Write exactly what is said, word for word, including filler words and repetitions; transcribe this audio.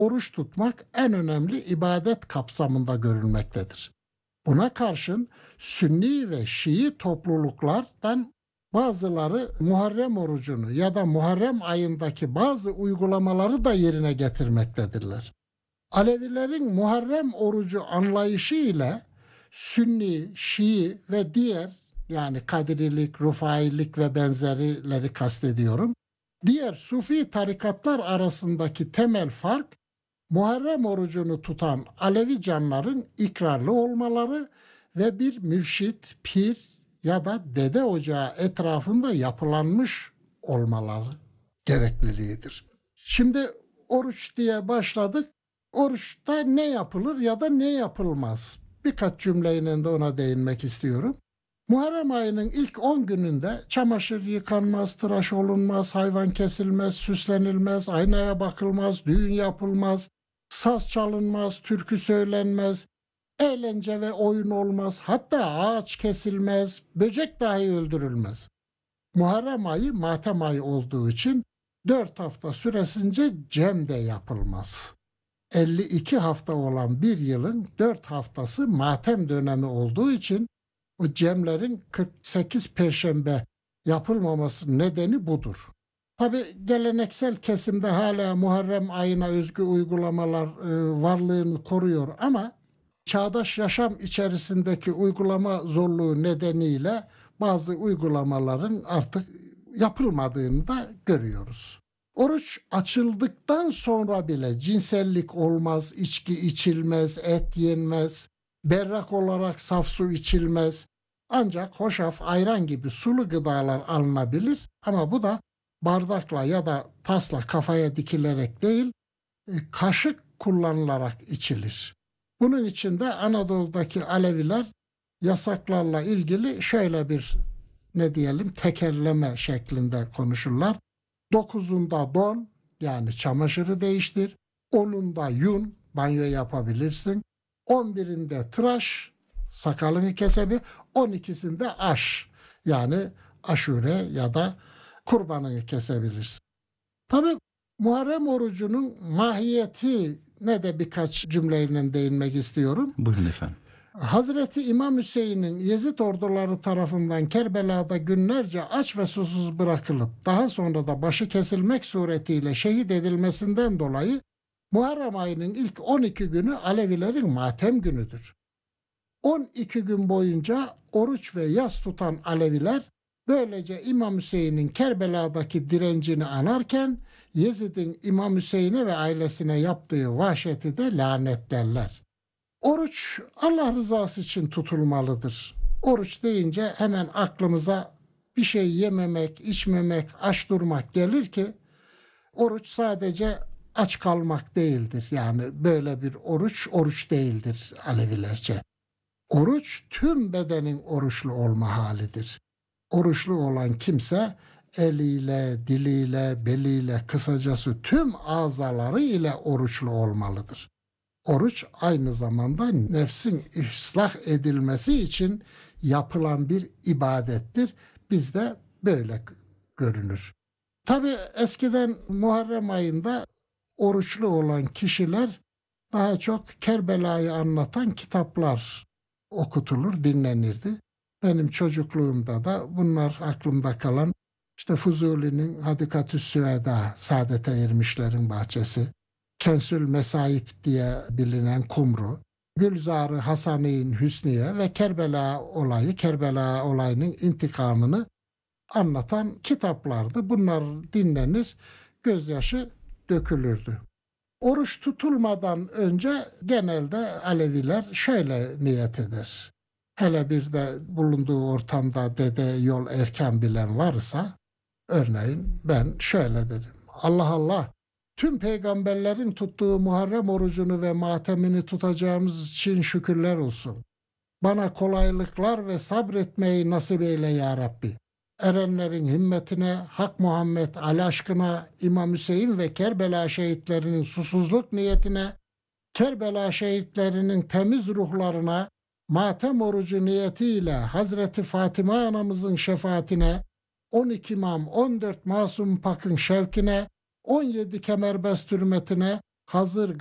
oruç tutmak en önemli ibadet kapsamında görülmektedir. Buna karşın Sünni ve Şii topluluklardan bazıları Muharrem orucunu ya da Muharrem ayındaki bazı uygulamaları da yerine getirmektedirler. Alevilerin Muharrem orucu anlayışı ile Sünni, Şii ve diğer, yani Kadirilik, Rufailik ve benzerileri kastediyorum, diğer Sufi tarikatlar arasındaki temel fark, Muharrem orucunu tutan Alevi canların ikrarlı olmaları ve bir mürşit, pir ya da dede ocağı etrafında yapılanmış olmaları gerekliliğidir. Şimdi oruç diye başladık. Oruçta ne yapılır ya da ne yapılmaz? Birkaç cümleyle de ona değinmek istiyorum. Muharrem ayının ilk on gününde çamaşır yıkanmaz, tıraş olunmaz, hayvan kesilmez, süslenilmez, aynaya bakılmaz, düğün yapılmaz, saz çalınmaz, türkü söylenmez, eğlence ve oyun olmaz, hatta ağaç kesilmez, böcek dahi öldürülmez. Muharrem ayı matem ayı olduğu için dört hafta süresince cem de yapılmaz. elli iki hafta olan bir yılın dört haftası matem dönemi olduğu için o cemlerin kırk sekiz perşembe yapılmaması nedeni budur. Tabi geleneksel kesimde hala Muharrem ayına özgü uygulamalar e, varlığını koruyor ama çağdaş yaşam içerisindeki uygulama zorluğu nedeniyle bazı uygulamaların artık yapılmadığını da görüyoruz. Oruç açıldıktan sonra bile cinsellik olmaz, içki içilmez, et yenmez, berrak olarak saf su içilmez. Ancak hoşaf, ayran gibi sulu gıdalar alınabilir ama bu da bardakla ya da tasla kafaya dikilerek değil, kaşık kullanılarak içilir. Bunun için de Anadolu'daki Aleviler yasaklarla ilgili şöyle bir, ne diyelim, tekerleme şeklinde konuşurlar. Dokuzunda don, yani çamaşırı değiştir. Onunda yun, banyo yapabilirsin. On birinde tıraş, sakalını kesebilir. On ikisinde aş, yani aşure ya da kurbanını kesebilirsin. Tabii Muharrem orucunun mahiyeti ne de birkaç cümleyle değinmek istiyorum. Buyurun efendim. Hazreti İmam Hüseyin'in Yezid orduları tarafından Kerbela'da günlerce aç ve susuz bırakılıp daha sonra da başı kesilmek suretiyle şehit edilmesinden dolayı Muharrem ayının ilk on iki günü Alevilerin matem günüdür. on iki gün boyunca oruç ve yas tutan Aleviler böylece İmam Hüseyin'in Kerbela'daki direncini anarken Yezid'in İmam Hüseyin'e ve ailesine yaptığı vahşeti de lanetlerler. Oruç Allah rızası için tutulmalıdır. Oruç deyince hemen aklımıza bir şey yememek, içmemek, aç durmak gelir ki oruç sadece aç kalmak değildir. Yani böyle bir oruç, oruç değildir Alevilerce. Oruç tüm bedenin oruçlu olma halidir. Oruçlu olan kimse eliyle, diliyle, beliyle, kısacası tüm azaları ile oruçlu olmalıdır. Oruç aynı zamanda nefsin ıslah edilmesi için yapılan bir ibadettir. Bizde böyle görünür. Tabii eskiden Muharrem ayında oruçlu olan kişiler daha çok Kerbela'yı anlatan kitaplar okutulur, dinlenirdi. Benim çocukluğumda da bunlar aklımda kalan, işte Fuzuli'nin Hadikatü's Süveda, Saadete Ermişlerin Bahçesi, Kensül Mesaip diye bilinen Kumru, Gülzar-ı Hasani'nin Hüsniye ve Kerbela olayı, Kerbela olayının intikamını anlatan kitaplardı. Bunlar dinlenir, gözyaşı dökülürdü. Oruç tutulmadan önce genelde Aleviler şöyle niyet eder. Hele bir de bulunduğu ortamda dede yol erken bilen varsa, örneğin ben şöyle derim. Allah Allah, tüm peygamberlerin tuttuğu Muharrem orucunu ve matemini tutacağımız için şükürler olsun. Bana kolaylıklar ve sabretmeyi nasip eyle ya Rabbi. Erenlerin himmetine, Hak Muhammed Ali aşkına, İmam Hüseyin ve Kerbela şehitlerinin susuzluk niyetine, Kerbela şehitlerinin temiz ruhlarına, matem orucu niyetiyle Hazreti Fatıma anamızın şefaatine, on iki imam, on dört masum pakın şevkine, on yedi kemerbest hürmetine, hazır